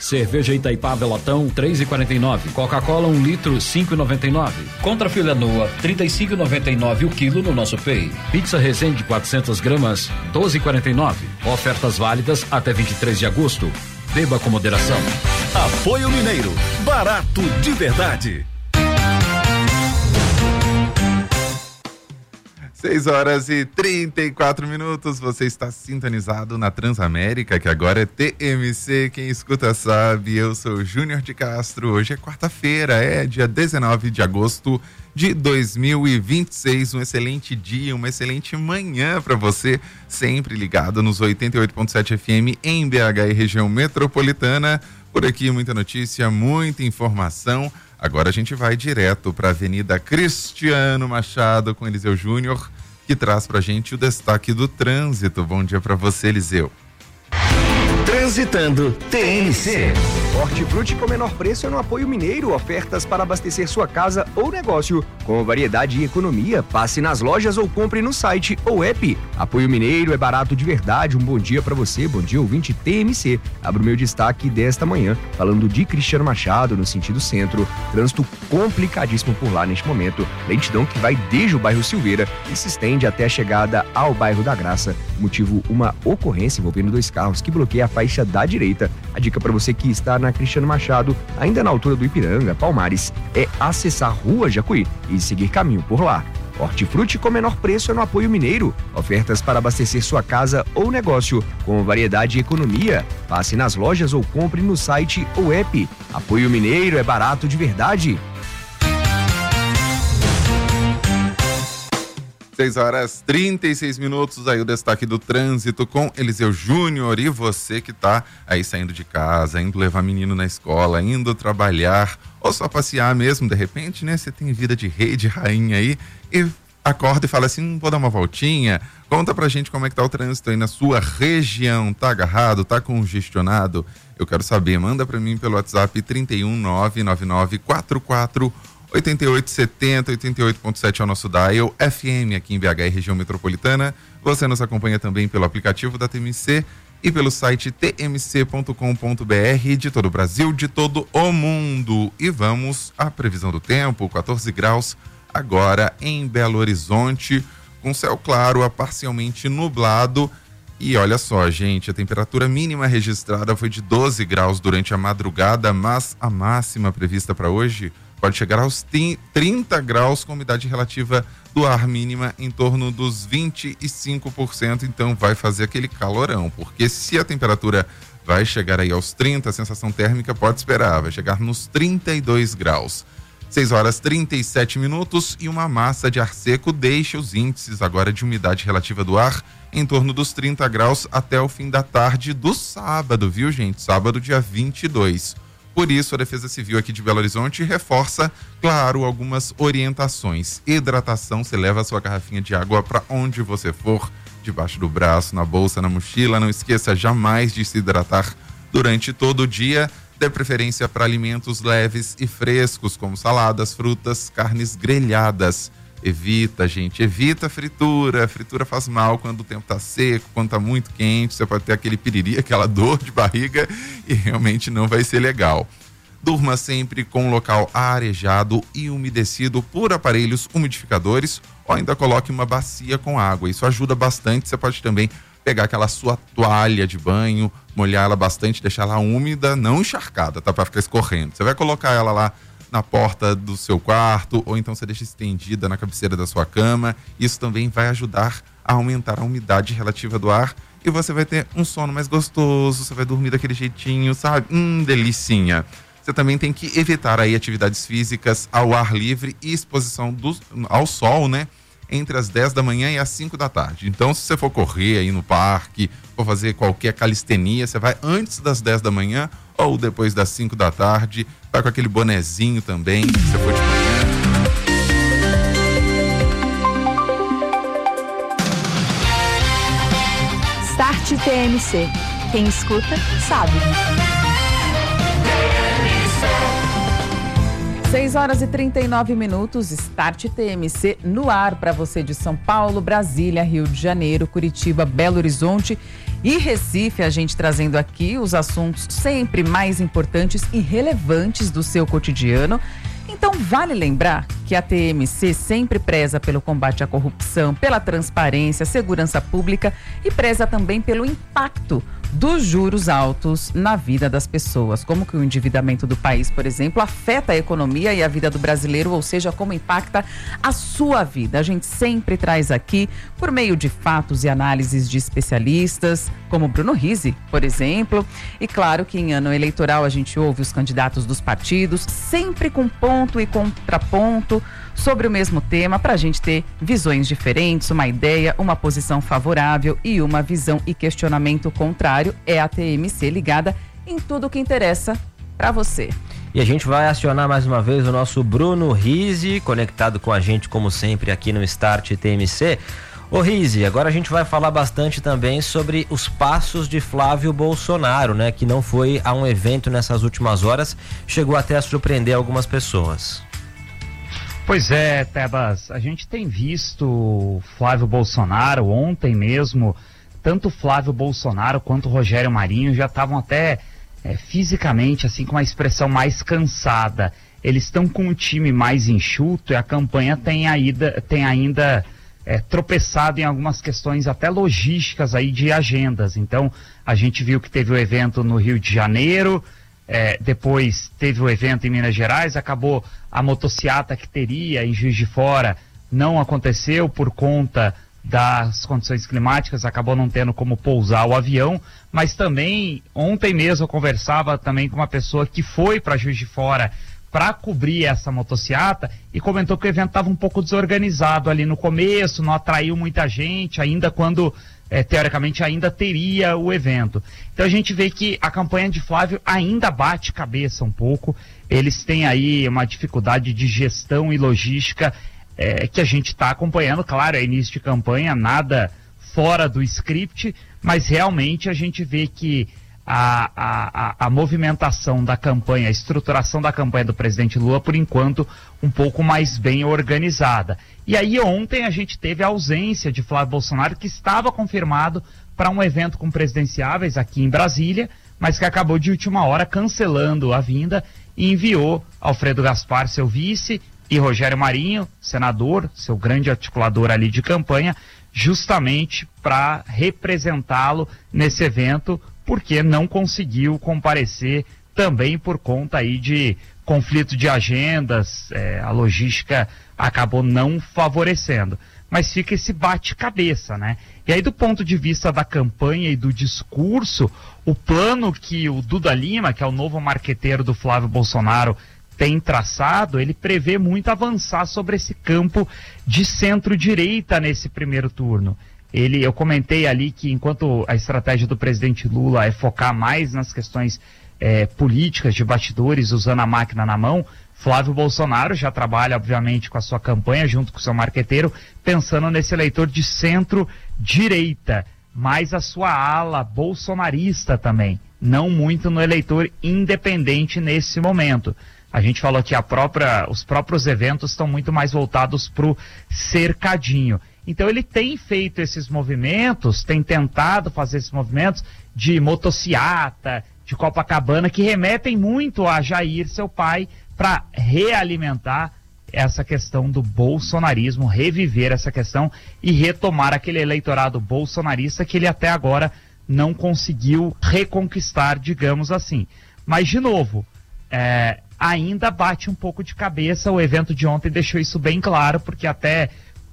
Cerveja Itaipava latão 3,49. Coca-Cola 1 litro 5,99. Contra filé nua 35,99 o quilo no nosso Pay. Pizza Resende 400 gramas 12,49. Ofertas válidas até 23 de agosto. Beba com moderação. Apoio Mineiro, barato de verdade. 6h34. Você está sintonizado na Transamérica, que agora é TMC. Quem escuta sabe, eu sou o Júnior de Castro. Hoje é quarta-feira, dia 19 de agosto de 2026. Um excelente dia, uma excelente manhã para você, sempre ligado nos 88.7 FM em BH e região metropolitana. Por aqui muita notícia, muita informação. Agora a gente vai direto para a Avenida Cristiano Machado com Eliseu Júnior, que traz pra gente o destaque do trânsito. Bom dia para você, Eliseu. Transitando TMC. Hortifruti com menor preço é no Apoio Mineiro. Ofertas para abastecer sua casa ou negócio. Com variedade e economia, passe nas lojas ou compre no site ou app. Apoio Mineiro é barato de verdade. Um bom dia para você, bom dia ouvinte TMC. Abro o meu destaque desta manhã, falando de Cristiano Machado, no sentido centro. Trânsito complicadíssimo por lá neste momento. Lentidão que vai desde o bairro Silveira e se estende até a chegada ao bairro da Graça. Motivo, uma ocorrência envolvendo 2 carros que bloqueia a faixa da direita. A dica para você que está na Cristiano Machado, ainda na altura do Ipiranga, Palmares, é acessar Rua Jacuí e seguir caminho por lá. Hortifruti com menor preço é no Apoio Mineiro. Ofertas para abastecer sua casa ou negócio, com variedade e economia. Passe nas lojas ou compre no site ou app. Apoio Mineiro é barato de verdade. 6h36. Aí o destaque do trânsito com Eliseu Júnior. E você que tá aí saindo de casa, indo levar menino na escola, indo trabalhar ou só passear mesmo, de repente, né? Você tem vida de rei, de rainha aí e acorda e fala assim, vou dar uma voltinha. Conta pra gente como é que tá o trânsito aí na sua região. Tá agarrado? Tá congestionado? Eu quero saber. Manda pra mim pelo WhatsApp 3199944 8870, 88.7 é o nosso dial, FM aqui em BH e região metropolitana. Você nos acompanha também pelo aplicativo da TMC e pelo site tmc.com.br, de todo o Brasil, de todo o mundo. E vamos à previsão do tempo. 14 graus agora em Belo Horizonte, com céu claro a parcialmente nublado. E olha só, gente, a temperatura mínima registrada foi de 12 graus durante a madrugada, mas a máxima prevista para hoje pode chegar aos 30 graus, com umidade relativa do ar mínima em torno dos 25%. Então vai fazer aquele calorão, porque se a temperatura vai chegar aí aos 30, a sensação térmica pode esperar, vai chegar nos 32 graus. 6h37 e uma massa de ar seco deixa os índices agora de umidade relativa do ar em torno dos 30 graus até o fim da tarde do sábado, viu, gente? Sábado, dia 22. Por isso, a Defesa Civil aqui de Belo Horizonte reforça, claro, algumas orientações. Hidratação, você leva a sua garrafinha de água para onde você for, debaixo do braço, na bolsa, na mochila. Não esqueça jamais de se hidratar durante todo o dia. Dê preferência para alimentos leves e frescos, como saladas, frutas, carnes grelhadas. Evita, gente, evita fritura. Fritura faz mal quando o tempo tá seco, quando tá muito quente. Você pode ter aquele piriri, aquela dor de barriga e realmente não vai ser legal. Durma sempre com um local arejado e umedecido por aparelhos umidificadores, ou ainda coloque uma bacia com água. Isso ajuda bastante. Você pode também pegar aquela sua toalha de banho, molhar ela bastante, deixar ela úmida, não encharcada, tá? Para ficar escorrendo. Você vai colocar ela lá na porta do seu quarto, ou então você deixa estendida na cabeceira da sua cama. Isso também vai ajudar a aumentar a umidade relativa do ar e você vai ter um sono mais gostoso, você vai dormir daquele jeitinho, sabe? Delicinha. Você também tem que evitar aí atividades físicas ao ar livre e exposição ao sol, né? Entre as 10 da manhã e as 5 da tarde. Então, se você for correr aí no parque, for fazer qualquer calistenia, você vai antes das 10 da manhã ou depois das 5 da tarde. Vai com aquele bonezinho também, se você for de manhã. Start TMC. Quem escuta, sabe. 6h39, Start TMC no ar para você de São Paulo, Brasília, Rio de Janeiro, Curitiba, Belo Horizonte e Recife, a gente trazendo aqui os assuntos sempre mais importantes e relevantes do seu cotidiano. Então vale lembrar que a TMC sempre preza pelo combate à corrupção, pela transparência, segurança pública e preza também pelo impacto dos juros altos na vida das pessoas. Como que o endividamento do país, por exemplo, afeta a economia e a vida do brasileiro, ou seja, como impacta a sua vida. A gente sempre traz aqui, por meio de fatos e análises de especialistas, como Bruno Rizzi, por exemplo. E claro que em ano eleitoral a gente ouve os candidatos dos partidos, sempre com ponto e contraponto sobre o mesmo tema, para a gente ter visões diferentes, uma ideia, uma posição favorável e uma visão e questionamento contrário. É a TMC ligada em tudo que interessa para você. E a gente vai acionar mais uma vez o nosso Bruno Rizzi, conectado com a gente como sempre aqui no Start TMC. Ô Rizzi, agora a gente vai falar bastante também sobre os passos de Flávio Bolsonaro, né? Que não foi a um evento nessas últimas horas, chegou até a surpreender algumas pessoas. Pois é, Tebas, a gente tem visto Flávio Bolsonaro, ontem mesmo, tanto Flávio Bolsonaro quanto Rogério Marinho já estavam até fisicamente, assim, com uma expressão mais cansada. Eles estão com um time mais enxuto e a campanha tem ainda tropeçado em algumas questões até logísticas aí de agendas. Então, a gente viu que teve o evento no Rio de Janeiro, depois teve o evento em Minas Gerais, acabou a motociata que teria em Juiz de Fora, não aconteceu por conta das condições climáticas, acabou não tendo como pousar o avião, mas também, ontem mesmo eu conversava também com uma pessoa que foi para Juiz de Fora para cobrir essa motociata e comentou que o evento estava um pouco desorganizado ali no começo, não atraiu muita gente, ainda quando teoricamente ainda teria o evento. Então a gente vê que a campanha de Flávio ainda bate cabeça um pouco, eles têm aí uma dificuldade de gestão e logística que a gente está acompanhando. Claro, é início de campanha, nada fora do script, mas realmente a gente vê que a movimentação da campanha, a estruturação da campanha do presidente Lula, por enquanto, um pouco mais bem organizada. E aí ontem a gente teve a ausência de Flávio Bolsonaro, que estava confirmado para um evento com presidenciáveis aqui em Brasília, mas que acabou de última hora cancelando a vinda e enviou Alfredo Gaspar, seu vice, e Rogério Marinho, senador, seu grande articulador ali de campanha, justamente para representá-lo nesse evento, porque não conseguiu comparecer também por conta aí de conflito de agendas, a logística acabou não favorecendo. Mas fica esse bate-cabeça, né? E aí, do ponto de vista da campanha e do discurso, o plano que o Duda Lima, que é o novo marqueteiro do Flávio Bolsonaro, tem traçado, ele prevê muito avançar sobre esse campo de centro-direita nesse primeiro turno. Eu comentei ali que enquanto a estratégia do presidente Lula é focar mais nas questões políticas de bastidores, usando a máquina na mão, Flávio Bolsonaro já trabalha, obviamente, com a sua campanha, junto com o seu marqueteiro, pensando nesse eleitor de centro-direita, mas a sua ala bolsonarista também, não muito no eleitor independente nesse momento. A gente falou que os próprios eventos estão muito mais voltados para o cercadinho. Então ele tem feito esses movimentos, tem tentado fazer esses movimentos de motociata, de Copacabana, que remetem muito a Jair, seu pai, para realimentar essa questão do bolsonarismo, reviver essa questão e retomar aquele eleitorado bolsonarista que ele até agora não conseguiu reconquistar, digamos assim. Mas, de novo, ainda bate um pouco de cabeça. O evento de ontem deixou isso bem claro, porque até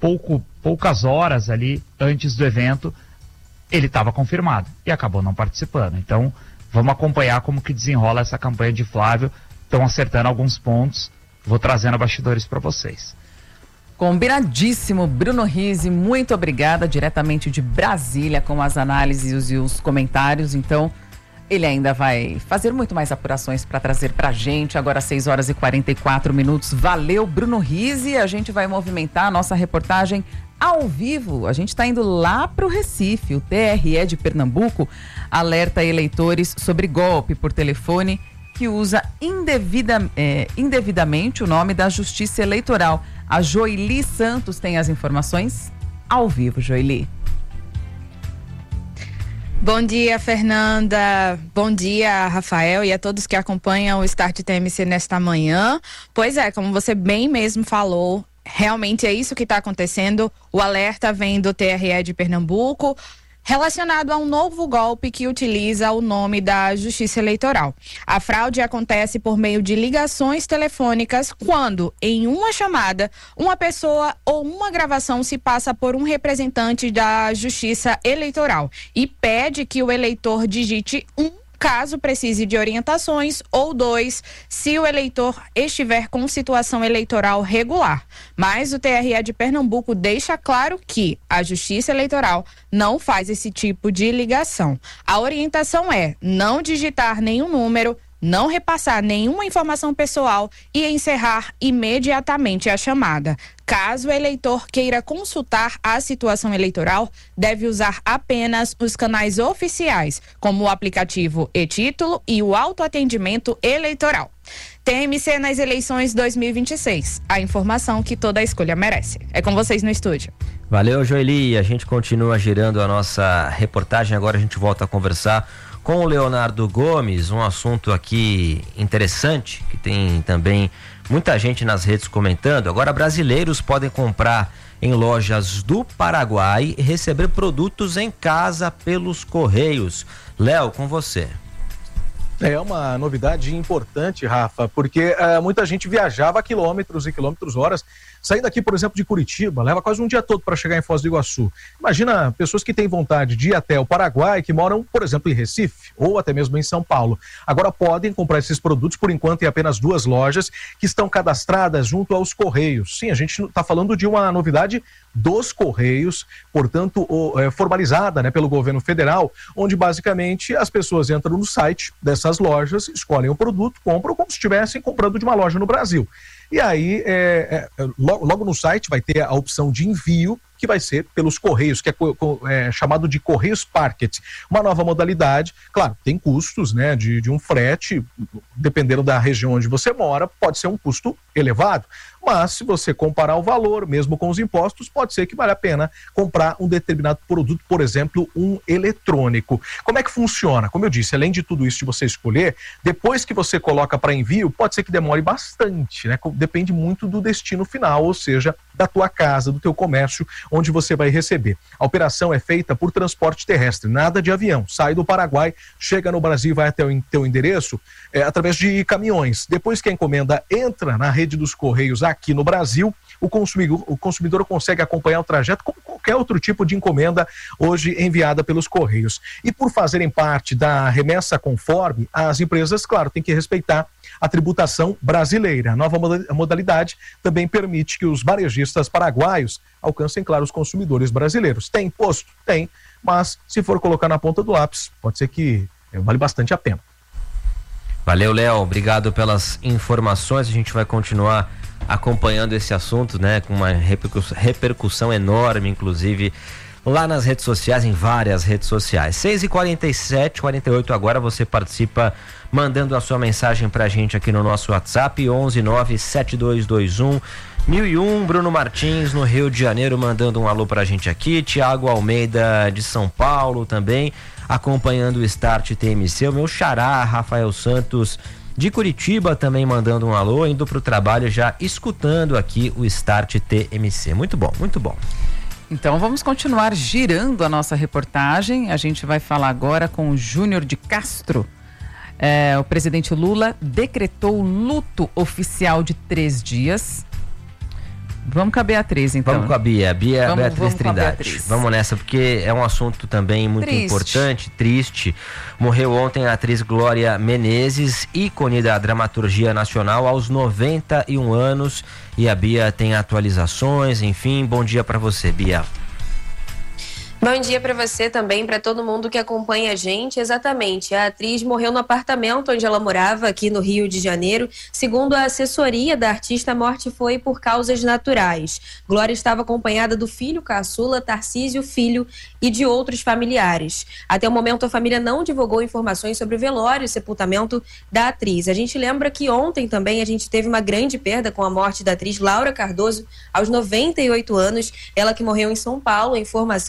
poucas horas ali antes do evento ele estava confirmado e acabou não participando. Então vamos acompanhar como que desenrola essa campanha de Flávio. Estão acertando alguns pontos, vou trazendo bastidores para vocês. Combinadíssimo, Bruno Rizzi, muito obrigada, diretamente de Brasília, com as análises e os comentários. Então ele ainda vai fazer muito mais apurações para trazer para a gente. Agora 6h44. Valeu, Bruno Rizzi. A gente vai movimentar a nossa reportagem ao vivo. A gente está indo lá para o Recife. O TRE de Pernambuco alerta eleitores sobre golpe por telefone que usa indevidamente o nome da Justiça Eleitoral. A Joili Santos tem as informações ao vivo, Joili. Bom dia, Fernanda. Bom dia, Rafael, e a todos que acompanham o Start TMC nesta manhã. Pois é, como você bem mesmo falou, realmente é isso que está acontecendo. O alerta vem do TRE de Pernambuco, relacionado a um novo golpe que utiliza o nome da Justiça Eleitoral. A fraude acontece por meio de ligações telefônicas quando, em uma chamada, uma pessoa ou uma gravação se passa por um representante da Justiça Eleitoral e pede que o eleitor digite caso precise de orientações, ou 2, se o eleitor estiver com situação eleitoral regular. Mas o TRE de Pernambuco deixa claro que a Justiça Eleitoral não faz esse tipo de ligação. A orientação é não digitar nenhum número, não repassar nenhuma informação pessoal e encerrar imediatamente a chamada. Caso o eleitor queira consultar a situação eleitoral, deve usar apenas os canais oficiais, como o aplicativo e-Título e o autoatendimento eleitoral. TMC nas eleições 2026. A informação que toda escolha merece. É com vocês no estúdio. Valeu, Joeli. A gente continua girando a nossa reportagem. Agora a gente volta a conversar com o Leonardo Gomes, um assunto aqui interessante, que tem também muita gente nas redes comentando. Agora, brasileiros podem comprar em lojas do Paraguai e receber produtos em casa pelos Correios. Léo, com você. É uma novidade importante, Rafa, porque muita gente viajava quilômetros e quilômetros horas, saindo aqui, por exemplo, de Curitiba, leva quase um dia todo para chegar em Foz do Iguaçu. Imagina pessoas que têm vontade de ir até o Paraguai, que moram, por exemplo, em Recife ou até mesmo em São Paulo. Agora podem comprar esses produtos, por enquanto, em apenas 2 lojas que estão cadastradas junto aos Correios. Sim, a gente está falando de uma novidade dos Correios, portanto, formalizada, né, pelo governo federal, onde basicamente as pessoas entram no site dessas lojas, escolhem o produto, compram como se estivessem comprando de uma loja no Brasil. E aí, logo no site vai ter a opção de envio, que vai ser pelos Correios, que é chamado de Correios Packet. Uma nova modalidade, claro, tem custos, né, de um frete, dependendo da região onde você mora, pode ser um custo elevado, mas se você comparar o valor, mesmo com os impostos, pode ser que vale a pena comprar um determinado produto, por exemplo, um eletrônico. Como é que funciona? Como eu disse, além de tudo isso de você escolher, depois que você coloca para envio, pode ser que demore bastante, né? Depende muito do destino final, ou seja, da tua casa, do teu comércio, onde você vai receber. A operação é feita por transporte terrestre, nada de avião. Sai do Paraguai, chega no Brasil e vai até o teu endereço através de caminhões. Depois que a encomenda entra na rede dos Correios aqui no Brasil, o consumidor consegue acompanhar o trajeto como qualquer outro tipo de encomenda hoje enviada pelos Correios. E por fazerem parte da remessa conforme, as empresas, claro, têm que respeitar a tributação brasileira. A nova modalidade também permite que os varejistas paraguaios alcancem, claro, os consumidores brasileiros. Tem imposto? Tem, mas se for colocar na ponta do lápis, pode ser que vale bastante a pena. Valeu, Léo, obrigado pelas informações. A gente vai continuar acompanhando esse assunto, né, com uma repercussão enorme, inclusive lá nas redes sociais, em várias redes sociais. 6h47, 48 agora, você participa mandando a sua mensagem pra gente aqui no nosso WhatsApp, 11-97221-1001. Bruno Martins, no Rio de Janeiro, mandando um alô pra gente aqui. Tiago Almeida, de São Paulo, também acompanhando o Start TMC. O meu xará, Rafael Santos, de Curitiba, também mandando um alô, indo pro trabalho, já escutando aqui o Start TMC. Muito bom, muito bom. Então vamos continuar girando a nossa reportagem. A gente vai falar agora com o Júnior de Castro. O presidente Lula decretou luto oficial de 3 dias. Vamos com a Beatriz, então. Vamos com a Bia. Beatriz Trindade. Vamos nessa, porque é um assunto também muito importante, triste. Morreu ontem a atriz Glória Menezes, ícone da dramaturgia nacional, aos 91 anos. E a Bia tem atualizações, enfim. Bom dia para você, Bia. Bom dia para você também, para todo mundo que acompanha a gente. Exatamente, a atriz morreu no apartamento onde ela morava aqui no Rio de Janeiro. Segundo a assessoria da artista, a morte foi por causas naturais. Glória estava acompanhada do filho caçula, Tarcísio Filho, e de outros familiares. Até o momento, a família não divulgou informações sobre o velório e sepultamento da atriz. A gente lembra que ontem também a gente teve uma grande perda com a morte da atriz Laura Cardoso, aos 98 anos. Ela que morreu em São Paulo. A informação foi divulgada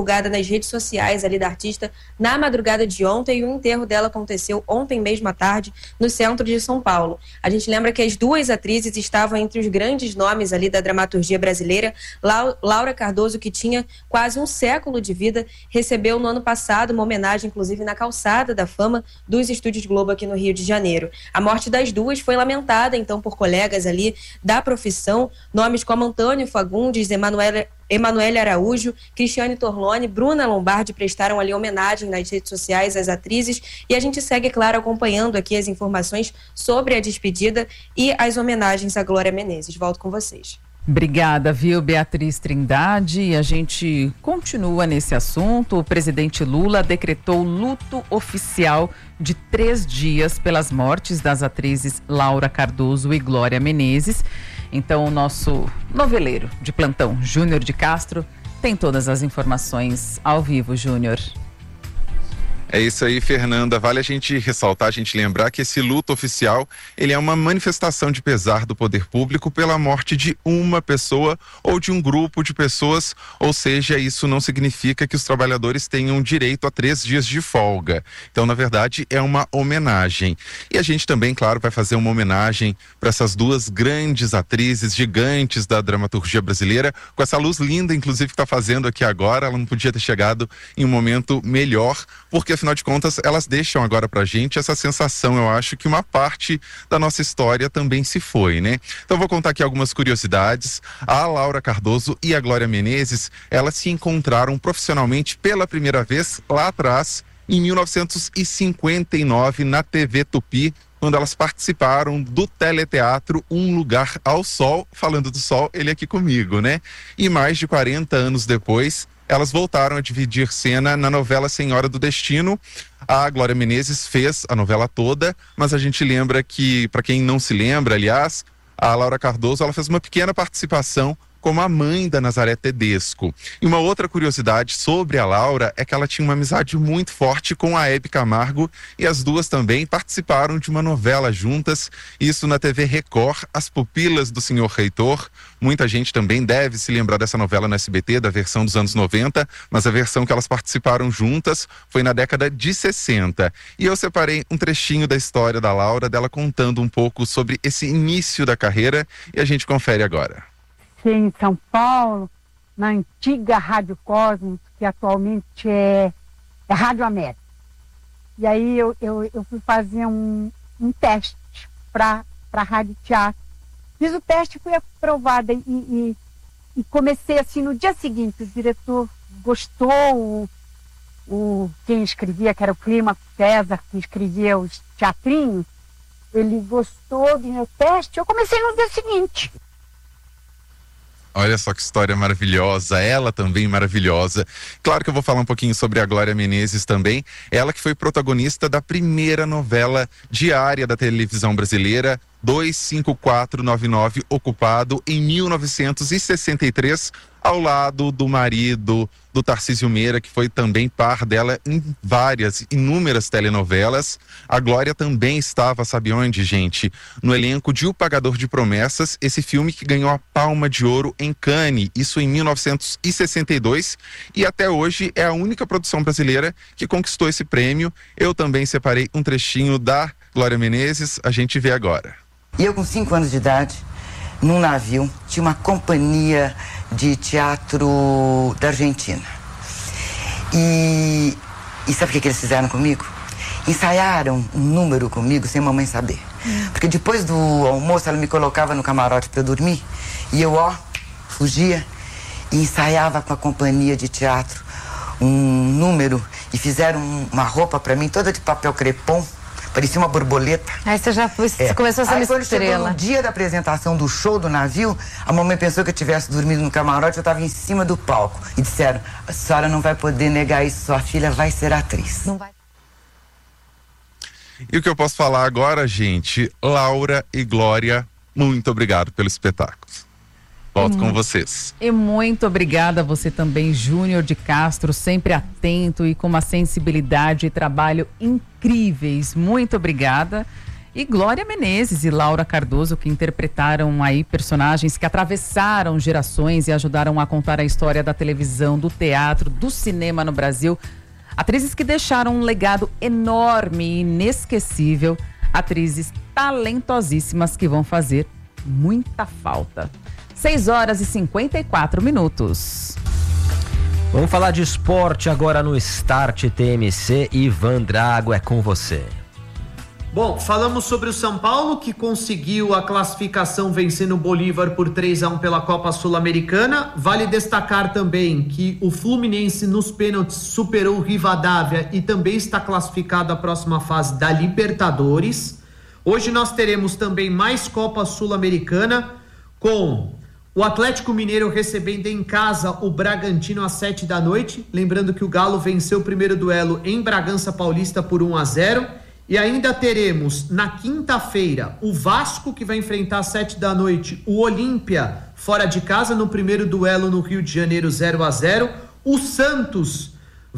divulgada nas redes sociais ali da artista na madrugada de ontem, e o enterro dela aconteceu ontem mesmo à tarde no centro de São Paulo. A gente lembra que as duas atrizes estavam entre os grandes nomes ali da dramaturgia brasileira. Laura Cardoso, que tinha quase um século de vida, recebeu no ano passado uma homenagem, inclusive na Calçada da Fama dos Estúdios Globo aqui no Rio de Janeiro. A morte das duas foi lamentada, então, por colegas ali da profissão, nomes como Antônio Fagundes, Emanuele Araújo, Cristiane Torlone, Bruna Lombardi prestaram ali homenagem nas redes sociais às atrizes, e a gente segue, claro, acompanhando aqui as informações sobre a despedida e as homenagens à Glória Menezes. Volto com vocês. Obrigada, viu, Beatriz Trindade? E a gente continua nesse assunto. O presidente Lula decretou luto oficial de 3 dias pelas mortes das atrizes Laura Cardoso e Glória Menezes. Então, o nosso noveleiro de plantão, Júnior de Castro, tem todas as informações ao vivo. Júnior. É isso aí, Fernanda. Vale a gente ressaltar, a gente lembrar que esse luto oficial, ele é uma manifestação de pesar do poder público pela morte de uma pessoa ou de um grupo de pessoas, ou seja, isso não significa que os trabalhadores tenham direito a 3 dias de folga. Então, na verdade, é uma homenagem. E a gente também, claro, vai fazer uma homenagem para essas duas grandes atrizes, gigantes da dramaturgia brasileira, com essa luz linda, inclusive, que está fazendo aqui agora. Ela não podia ter chegado em um momento melhor, porque afinal de contas, elas deixam agora pra gente essa sensação, eu acho, que uma parte da nossa história também se foi, né? Então vou contar aqui algumas curiosidades. A Laura Cardoso e a Glória Menezes, elas se encontraram profissionalmente pela primeira vez lá atrás, em 1959, na TV Tupi, quando elas participaram do teleteatro Um Lugar ao Sol. Falando do sol, ele aqui comigo, né? E mais de 40 anos depois, elas voltaram a dividir cena na novela Senhora do Destino. A Glória Menezes fez a novela toda, mas a gente lembra que, para quem não se lembra, aliás, a Laura Cardoso, ela fez uma pequena participação como a mãe da Nazaré Tedesco. E uma outra curiosidade sobre a Laura é que ela tinha uma amizade muito forte com a Hebe Camargo, e as duas também participaram de uma novela juntas, isso na TV Record, As Pupilas do Senhor Reitor. Muita gente também deve se lembrar dessa novela no SBT, da versão dos anos 90, mas a versão que elas participaram juntas foi na década de 60. E eu separei um trechinho da história da Laura, dela contando um pouco sobre esse início da carreira, e a gente confere agora. Em São Paulo, na antiga Rádio Cosmos, que atualmente é Rádio América. E aí eu fui fazer um teste para Rádio Teatro. Fiz o teste, fui aprovada e comecei assim no dia seguinte. O diretor gostou, quem escrevia, que era o Clima César, que escrevia os teatrinhos, ele gostou do meu teste, eu comecei no dia seguinte. Olha só que história maravilhosa, ela também maravilhosa. Claro que eu vou falar um pouquinho sobre a Glória Menezes também, ela que foi protagonista da primeira novela diária da televisão brasileira, 25499, Ocupado, em 1963, ao lado do marido do Tarcísio Meira, que foi também par dela em inúmeras telenovelas. A Glória também estava, sabe onde, gente? No elenco de O Pagador de Promessas, esse filme que ganhou a Palma de Ouro em Cannes, isso em 1962, e até hoje é a única produção brasileira que conquistou esse prêmio. Eu também separei um trechinho da Glória Menezes, a gente vê agora. E eu, com 5 anos de idade, num navio, tinha uma companhia de teatro da Argentina. E sabe o que eles fizeram comigo? Ensaiaram um número comigo sem mamãe saber. Porque depois do almoço ela me colocava no camarote para dormir, e eu, fugia e ensaiava com a companhia de teatro um número, e fizeram uma roupa para mim toda de papel crepom. Parecia uma borboleta. Aí você já você começou a ser uma estrela. Aí quando chegou no dia da apresentação do show do navio, a mamãe pensou que eu tivesse dormido no camarote, eu estava em cima do palco. E disseram, a senhora não vai poder negar isso, sua filha vai ser atriz. Não vai. E o que eu posso falar agora, gente? Laura e Glória, muito obrigado pelo espetáculo. Volto com vocês. E muito obrigada a você também, Júnior de Castro, sempre atento e com uma sensibilidade e trabalho incríveis. Muito obrigada. E Glória Menezes e Laura Cardoso, que interpretaram aí personagens que atravessaram gerações e ajudaram a contar a história da televisão, do teatro, do cinema no Brasil. Atrizes que deixaram um legado enorme e inesquecível. Atrizes talentosíssimas que vão fazer muita falta. 6h54. Vamos falar de esporte agora no Start TMC. Ivan Drago, é com você. Bom, falamos sobre o São Paulo, que conseguiu a classificação vencendo o Bolívar por 3-1 pela Copa Sul-Americana. Vale destacar também que o Fluminense nos pênaltis superou o Rivadavia e também está classificado à próxima fase da Libertadores. Hoje nós teremos também mais Copa Sul-Americana, com o Atlético Mineiro recebendo em casa o Bragantino às 19h. Lembrando que o Galo venceu o primeiro duelo em Bragança Paulista por 1-0. E ainda teremos na quinta-feira o Vasco, que vai enfrentar às 19h o Olímpia fora de casa no primeiro duelo no Rio de Janeiro, 0-0. O Santos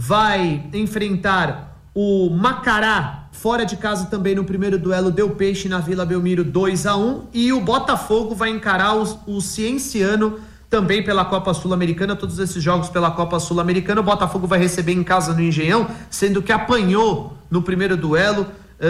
vai enfrentar o Macará fora de casa também no primeiro duelo, deu peixe na Vila Belmiro, 2-1. E o Botafogo vai encarar o Cienciano também pela Copa Sul-Americana. Todos esses jogos pela Copa Sul-Americana. O Botafogo vai receber em casa no Engenhão, sendo que apanhou no primeiro duelo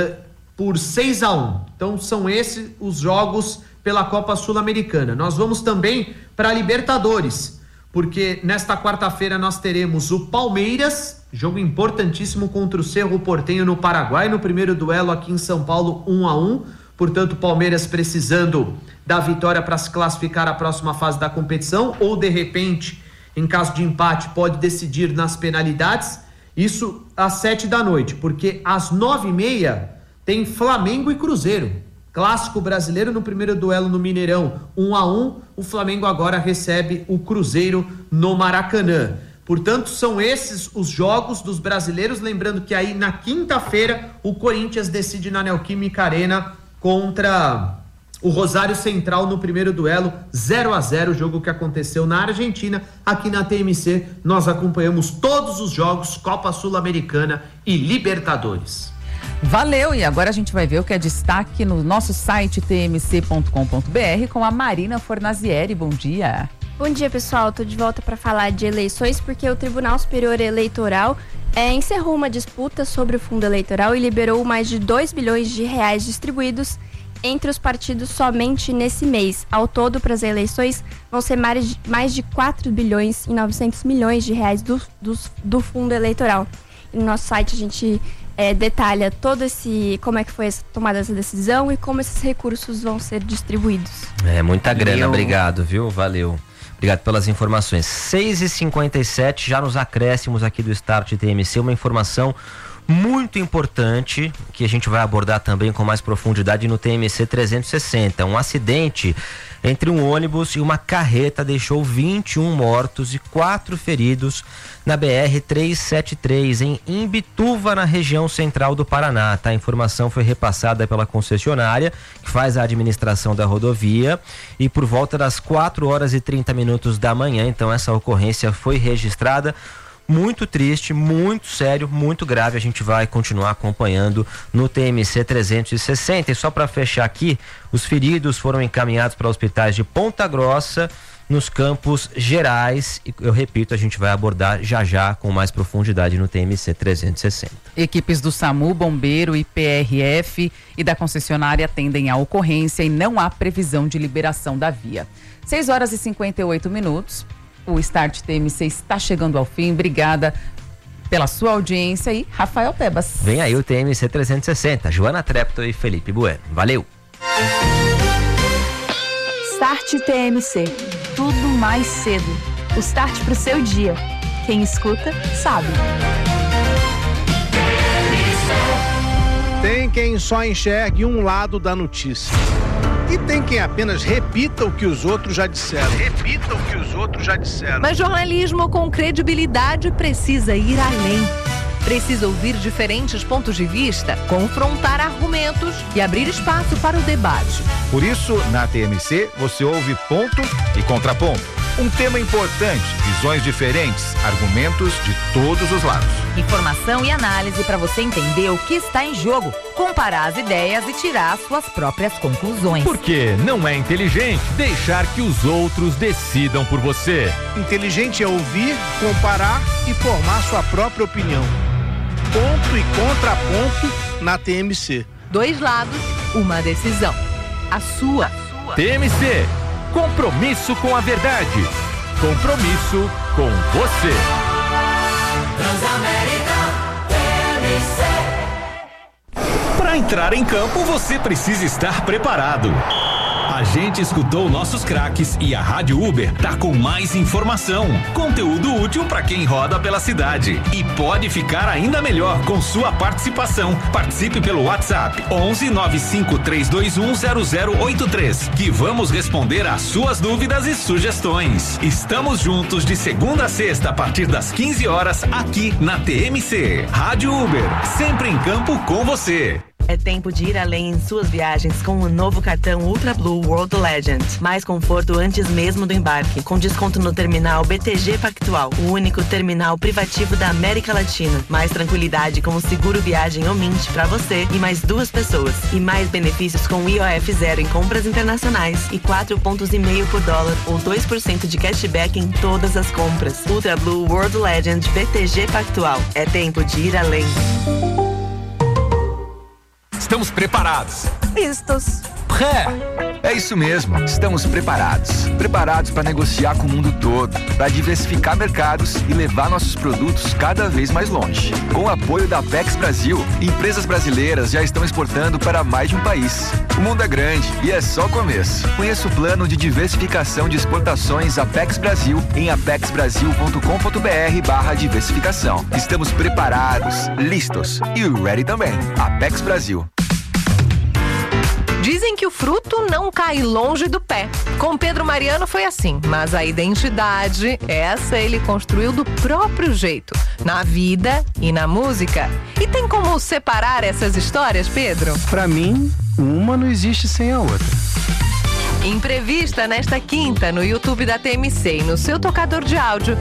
por 6-1. Então são esses os jogos pela Copa Sul-Americana. Nós vamos também para a Libertadores, porque nesta quarta-feira nós teremos o Palmeiras, jogo importantíssimo contra o Cerro Porteño no Paraguai, no primeiro duelo aqui em São Paulo, 1-1. Portanto, o Palmeiras precisando da vitória para se classificar à próxima fase da competição, ou de repente, em caso de empate, pode decidir nas penalidades. Isso às 19h, porque às 9h30 tem Flamengo e Cruzeiro. Clássico brasileiro no primeiro duelo no Mineirão, 1-1. O Flamengo agora recebe o Cruzeiro no Maracanã. Portanto, são esses os jogos dos brasileiros. Lembrando que aí na quinta-feira o Corinthians decide na Neoquímica Arena contra o Rosário Central no primeiro duelo, 0-0, jogo que aconteceu na Argentina. Aqui na TMC nós acompanhamos todos os jogos, Copa Sul-Americana e Libertadores. Valeu, e agora a gente vai ver o que é destaque no nosso site tmc.com.br com a Marina Fornazieri. Bom dia. Bom dia, pessoal. Estou de volta para falar de eleições porque o Tribunal Superior Eleitoral encerrou uma disputa sobre o fundo eleitoral e liberou mais de 2 bilhões de reais distribuídos entre os partidos somente nesse mês. Ao todo, para as eleições, vão ser mais de 4 bilhões e 900 milhões de reais do fundo eleitoral. E no nosso site a gente detalha como é que foi tomada essa decisão e como esses recursos vão ser distribuídos. Muita grana, obrigado, viu? Valeu. Obrigado pelas informações. 6h57, já nos acréscimos aqui do Start TMC, uma informação muito importante que a gente vai abordar também com mais profundidade no TMC 360. Um acidente entre um ônibus e uma carreta deixou 21 mortos e 4 feridos na BR-373 em Imbituva, na região central do Paraná. A informação foi repassada pela concessionária que faz a administração da rodovia e por volta das 4h30 da manhã, então essa ocorrência foi registrada. Muito triste, muito sério, muito grave. A gente vai continuar acompanhando no TMC 360. E só para fechar aqui, os feridos foram encaminhados para hospitais de Ponta Grossa, nos Campos Gerais. E eu repito, a gente vai abordar já com mais profundidade no TMC 360. Equipes do SAMU, Bombeiro e PRF e da concessionária atendem à ocorrência e não há previsão de liberação da via. 6h58. O Start TMC está chegando ao fim. Obrigada pela sua audiência e Rafael Tebas. Vem aí o TMC 360, Joana Trepto e Felipe Bueno. Valeu! Start TMC, tudo mais cedo. O start pro seu dia. Quem escuta, sabe. Tem quem só enxergue um lado da notícia. E tem quem apenas repita o que os outros já disseram. Mas jornalismo com credibilidade precisa ir além. Precisa ouvir diferentes pontos de vista, confrontar argumentos e abrir espaço para o debate. Por isso, na TMC, você ouve ponto e contraponto. Um tema importante, visões diferentes, argumentos de todos os lados. Informação e análise para você entender o que está em jogo, comparar as ideias e tirar suas próprias conclusões. Porque não é inteligente deixar que os outros decidam por você. Inteligente é ouvir, comparar e formar sua própria opinião. Ponto e contraponto na TMC. 2 lados, uma decisão. A sua. TMC. Compromisso com a verdade. Compromisso com você. Transamérica TMC. Para entrar em campo, você precisa estar preparado. A gente escutou nossos craques e a Rádio Uber tá com mais informação, conteúdo útil para quem roda pela cidade. E pode ficar ainda melhor com sua participação. Participe pelo WhatsApp 11 95 321 0083, que vamos responder às suas dúvidas e sugestões. Estamos juntos de segunda a sexta a partir das 15 horas aqui na TMC. Rádio Uber, sempre em campo com você. É tempo de ir além em suas viagens com o novo cartão Ultra Blue World Legend. Mais conforto antes mesmo do embarque, com desconto no terminal BTG Pactual, o único terminal privativo da América Latina. Mais tranquilidade com o seguro viagem Omint para você e mais 2 pessoas. E mais benefícios com IOF zero em compras internacionais e 4,5 pontos por dólar ou 2% de cashback em todas as compras. Ultra Blue World Legend BTG Pactual. É tempo de ir além. Estamos preparados. Vistos. É isso mesmo, estamos preparados. Preparados para negociar com o mundo todo, para diversificar mercados e levar nossos produtos cada vez mais longe. Com o apoio da Apex Brasil, empresas brasileiras já estão exportando para mais de um país. O mundo é grande e é só o começo. Conheça o plano de diversificação de exportações Apex Brasil em apexbrasil.com.br/diversificação. Estamos preparados, listos e ready também. Apex Brasil. Dizem que o fruto não cai longe do pé. Com Pedro Mariano foi assim, mas a identidade, essa ele construiu do próprio jeito, na vida e na música. E tem como separar essas histórias, Pedro? Pra mim, uma não existe sem a outra. Entrevista nesta quinta no YouTube da TMC e no seu tocador de áudio